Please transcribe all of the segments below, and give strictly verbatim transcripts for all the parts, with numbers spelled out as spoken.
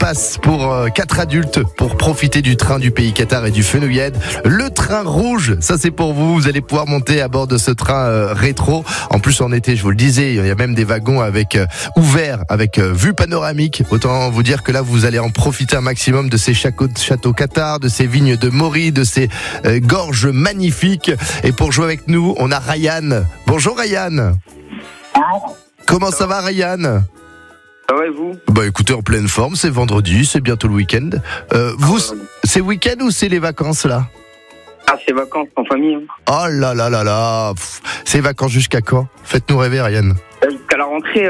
passe pour euh, quatre adultes pour profiter du train du pays Qatar et du Fenouilled. Le train rouge, ça c'est pour vous. Vous allez pouvoir monter à bord de ce train euh, rétro. En plus en été, je vous le disais, il y a même des wagons avec euh, ouverts, avec euh, vue panoramique. Autant vous dire que là, vous allez en profiter un maximum de ces châteaux, châteaux Qatar, de ces vignes de Maury, de ces euh, gorges magnifiques. Et pour jouer avec nous, on a Ryan. Bonjour Ryan. Comment ça va Ryan? Ça va et vous? Bah écoutez, en pleine forme, c'est vendredi, c'est bientôt le week-end. Euh, vous, c'est week-end ou c'est les vacances là? Ah, c'est vacances en famille. Hein. Oh là là là là, Pff, c'est vacances jusqu'à quand? Faites-nous rêver Ryan. Jusqu'à la rentrée.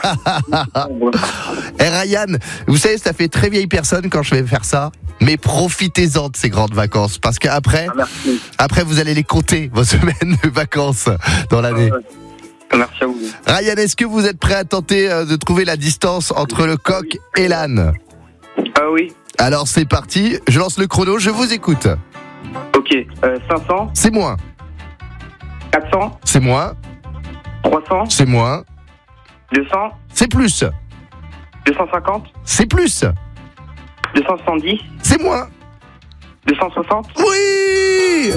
Euh... Et Ryan, vous savez, ça fait très vieille personne quand je vais faire ça. Mais profitez-en de ces grandes vacances, parce qu'après, ah, après vous allez les compter, vos semaines de vacances dans l'année. Ah, ouais. Merci à vous. Ryan, est-ce que vous êtes prêt à tenter de trouver la distance entre le coq et l'âne? Ah oui. Alors c'est parti, je lance le chrono, je vous écoute. Ok, euh, cinq cents. C'est moins. quatre cents. C'est moins. trois cents. C'est moins. deux cents. C'est plus. deux cent cinquante. C'est plus. deux cent soixante-dix. C'est moins. deux cent soixante. Oui.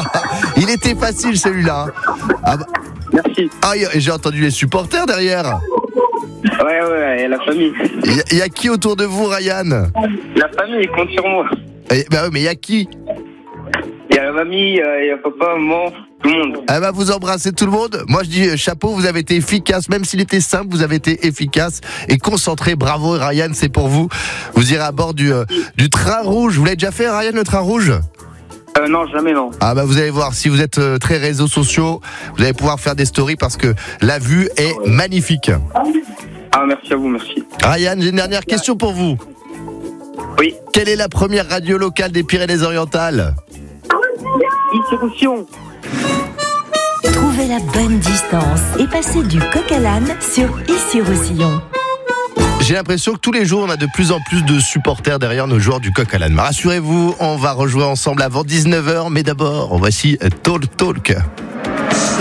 Il était facile celui-là. Ah bah... Merci. Ah, et j'ai entendu les supporters derrière. Ouais, ouais, et la famille. Il y, y a qui autour de vous, Ryan? La famille compte sur moi. Eh, bah oui, mais il y a qui? Il y a la mamie, il y a papa, maman, tout le monde. Eh bah vous embrassez tout le monde. Moi je dis chapeau, vous avez été efficace. Même s'il était simple, vous avez été efficace et concentré. Bravo Ryan, c'est pour vous. Vous irez à bord du, euh, du train rouge. Vous l'avez déjà fait Ryan, le train rouge? Euh, non, jamais non. Ah bah vous allez voir, si vous êtes euh, très réseaux sociaux, vous allez pouvoir faire des stories parce que la vue est ouais. magnifique. Ah merci à vous, merci. Ryan, j'ai une dernière question pour vous. Oui. Quelle est la première radio locale des Pyrénées-Orientales? Ici-Roussillon. Trouvez la bonne distance et passez du coq à l'âne sur Ici-Roussillon. J'ai l'impression que tous les jours, on a de plus en plus de supporters derrière nos joueurs du coq à l'âne. Mais rassurez-vous, on va rejouer ensemble avant dix-neuf heures. Mais d'abord, voici Talk Talk.